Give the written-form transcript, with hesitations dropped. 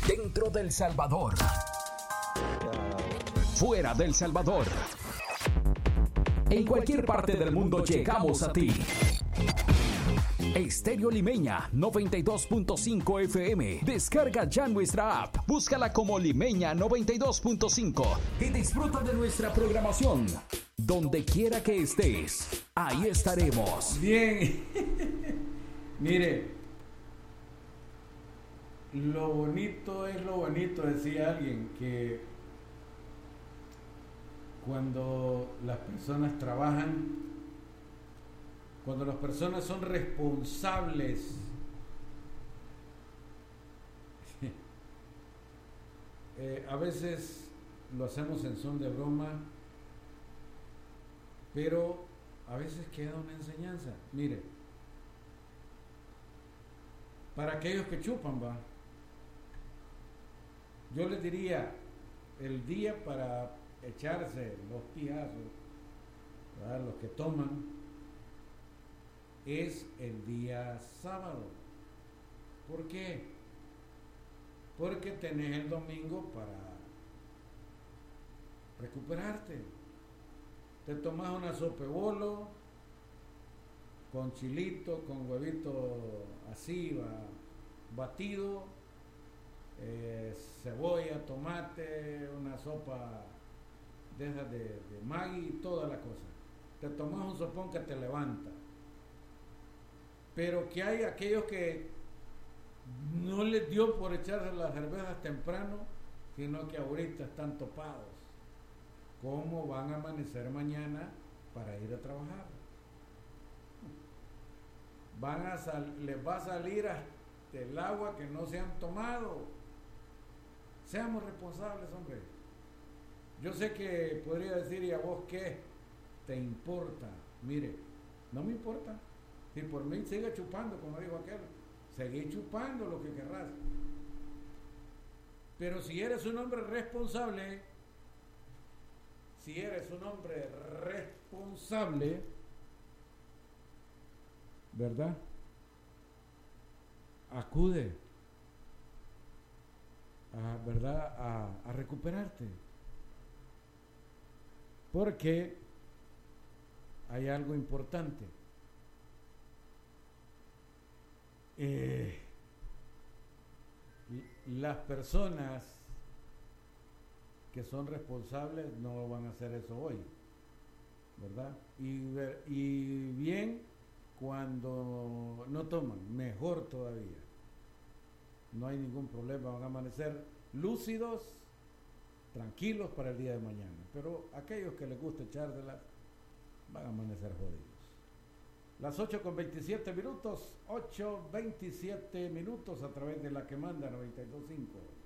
Dentro del Salvador. Fuera del Salvador. En cualquier parte del mundo llegamos a ti. Estéreo Limeña 92.5 FM. Descarga ya nuestra app. Búscala como Limeña 92.5 y disfruta de nuestra programación. Donde quiera que estés, ahí estaremos. Bien. Mire, lo bonito es lo bonito, decía alguien, que cuando las personas trabajan, cuando las personas son responsables, a veces lo hacemos en son de broma, pero a veces queda una enseñanza. Mire, para aquellos que chupan, va, yo les diría, el día para echarse los pijazos, ¿verdad?, los que toman, es el día sábado. ¿Por qué? Porque tenés el domingo para recuperarte. Te tomas una sopa de bolo con chilito, con huevito así, batido, cebolla, tomate, una sopa de esas de Maggi y toda la cosa. Te tomas un sopón que te levanta. Pero que hay aquellos que no les dio por echarse las cervezas temprano, sino que ahorita están topados. ¿Cómo van a amanecer mañana para ir a trabajar? Les va a salir hasta el agua que no se han tomado. Seamos responsables, hombre. Yo sé que podría decir, ¿y a vos qué te importa? Mire, no me importa. Si por mí sigue chupando, como dijo aquel, seguí chupando lo que querrás. Pero si eres un hombre responsable, ¿verdad? Acude, ¿verdad?, a recuperarte. Porque hay algo importante. Las personas que son responsables no van a hacer eso hoy, ¿verdad? Y bien, cuando no toman, mejor todavía. No hay ningún problema, van a amanecer lúcidos, tranquilos para el día de mañana. Pero aquellos que les gusta echárselas van a amanecer jodidos. Las 8:27 minutos, 8:27 minutos a través de la que manda 92.5.